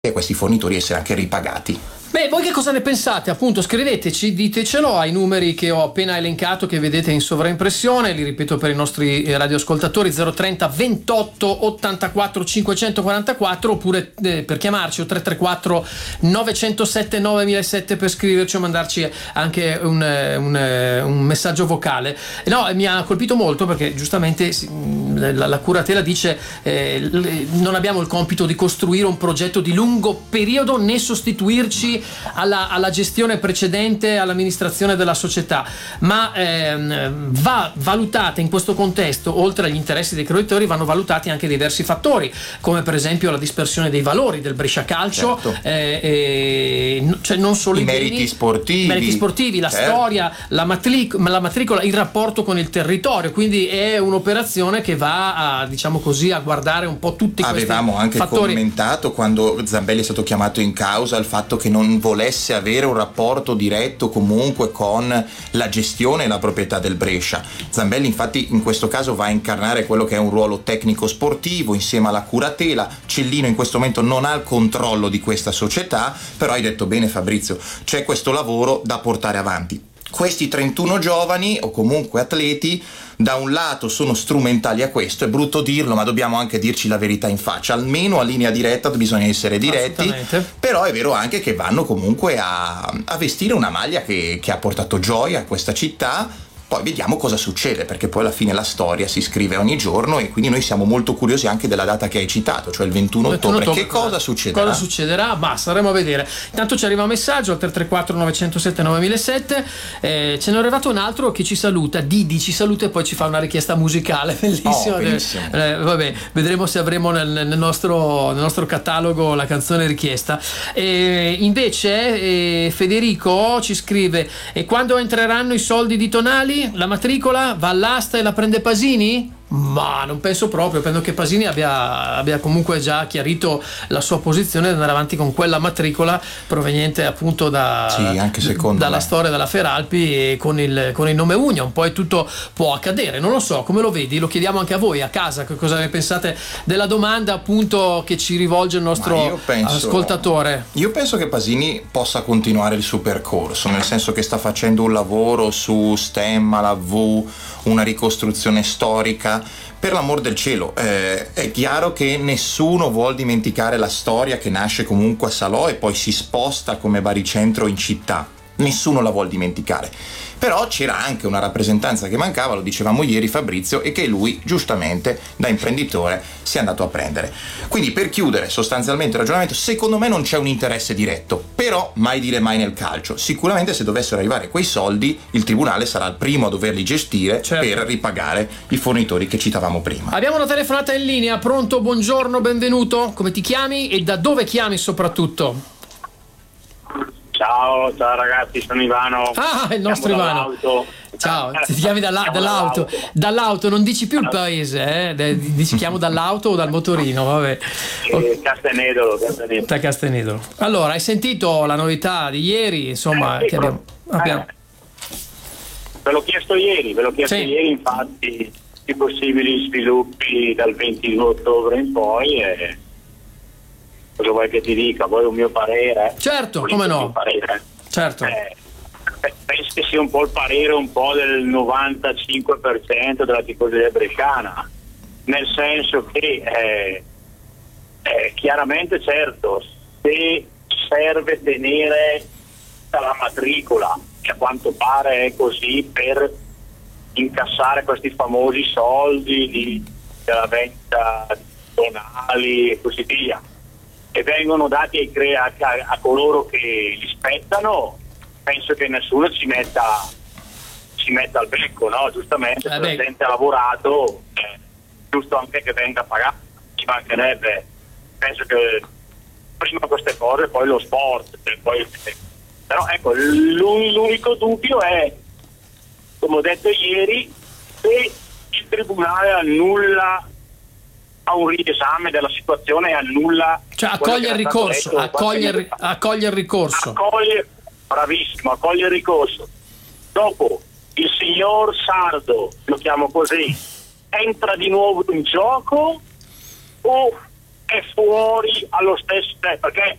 e questi fornitori essere anche ripagati. Beh, voi che cosa ne pensate? Appunto, scriveteci, ditecelo ai numeri che ho appena elencato, che vedete in sovraimpressione, li ripeto per i nostri radioascoltatori: 030 28 84 544, oppure per chiamarci o 334 907 9007 per scriverci o mandarci anche un messaggio vocale. No, mi ha colpito molto perché giustamente la curatela dice non abbiamo il compito di costruire un progetto di lungo periodo né sostituirci alla gestione precedente, all'amministrazione della società, ma va valutata in questo contesto, oltre agli interessi dei creditori, vanno valutati anche diversi fattori, come per esempio la dispersione dei valori del Brescia Calcio, certo. Cioè non solo i meriti sportivi, la certo. storia, la matricola, il rapporto con il territorio, quindi è un'operazione che va a, diciamo così, a guardare un po' tutti questi fattori. Avevamo anche commentato, quando Zambelli è stato chiamato in causa, il fatto che non volesse avere un rapporto diretto comunque con la gestione e la proprietà del Brescia. Zambelli infatti in questo caso va a incarnare quello che è un ruolo tecnico sportivo insieme alla curatela. Cellino in questo momento non ha il controllo di questa società, però hai detto bene Fabrizio, c'è questo lavoro da portare avanti. Questi 31 giovani o comunque atleti da un lato sono strumentali a questo, è brutto dirlo ma dobbiamo anche dirci la verità in faccia, almeno a linea diretta bisogna essere diretti, però è vero anche che vanno comunque a vestire una maglia che ha portato gioia a questa città. Poi vediamo cosa succede, perché poi alla fine la storia si scrive ogni giorno e quindi noi siamo molto curiosi anche della data che hai citato, cioè il 21 ottobre. Che cosa succederà? Cosa succederà? Ma staremo a vedere. Intanto ci arriva un messaggio al 334 907 9007, ce n'è arrivato un altro che ci saluta, Didi ci saluta e poi ci fa una richiesta musicale bellissima. Benissimo. Vabbè, vedremo se avremo nel nostro catalogo la canzone richiesta. Invece Federico ci scrive: e quando entreranno i soldi di Tonali? La matricola va all'asta e la prende Pasini? Ma non penso proprio, penso che Pasini abbia comunque già chiarito la sua posizione di andare avanti con quella matricola proveniente appunto dalla storia della Feralpi e con il nome Union. Poi tutto può accadere, non lo so, come lo vedi? Lo chiediamo anche a voi a casa, che cosa ne pensate della domanda appunto che ci rivolge il nostro ascoltatore. Io penso che Pasini possa continuare il suo percorso, nel senso che sta facendo un lavoro su Stemma, la V, una ricostruzione storica. Per l'amor del cielo, è chiaro che nessuno vuol dimenticare la storia che nasce comunque a Salò e poi si sposta come baricentro in città. Nessuno la vuol dimenticare. Però c'era anche una rappresentanza che mancava, lo dicevamo ieri Fabrizio, e che lui giustamente da imprenditore si è andato a prendere. Quindi per chiudere sostanzialmente il ragionamento, secondo me non c'è un interesse diretto, però mai dire mai nel calcio. Sicuramente se dovessero arrivare quei soldi il tribunale sarà il primo a doverli gestire, certo, per ripagare i fornitori che citavamo prima. Abbiamo una telefonata in linea, pronto? Buongiorno, benvenuto, come ti chiami e da dove chiami soprattutto? Ciao ragazzi, sono Ivano. Ah, il nostro Ivano. Ciao, ti chiami dall'auto. Dall'auto, non dici più il paese, dici chiamo dall'auto o dal motorino, vabbè. Castenedolo. Da Castenedolo. Allora, hai sentito la novità di ieri, insomma, che abbiamo... Ve l'ho chiesto ieri, infatti, i possibili sviluppi dal 22 ottobre in poi e... cosa vuoi che ti dica? Vuoi un mio parere? Certo, come no? Certo. Penso che sia un po' il parere un po' del 95% della tifoseria bresciana, nel senso che chiaramente, certo, se serve tenere la matricola, che a quanto pare è così, per incassare questi famosi soldi della vendita di tonali e così via, e vengono dati a coloro che li spettano, penso che nessuno ci metta al becco, no? Giustamente, se la gente ha lavorato, giusto anche che venga pagato, ci mancherebbe. Penso che prima queste cose, poi lo sport, però ecco, l'unico dubbio è, come ho detto ieri, se il tribunale annulla a un riesame della situazione e annulla, cioè accoglie il ricorso, accoglie il ricorso. Bravissimo, accoglie il ricorso. Dopo il signor Sardo, lo chiamo così, entra di nuovo in gioco o è fuori allo stesso perché